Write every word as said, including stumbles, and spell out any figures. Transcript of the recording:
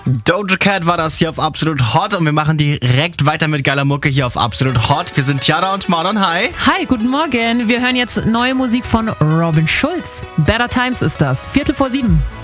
Doja Cat war das hier auf Absolut Hot und wir machen direkt weiter mit geiler Mucke hier auf Absolut Hot. Wir sind Tiara und Marlon, hi. Hi, guten Morgen. Wir hören jetzt neue Musik von Robin Schulz. Better Times ist das. Viertel vor sieben.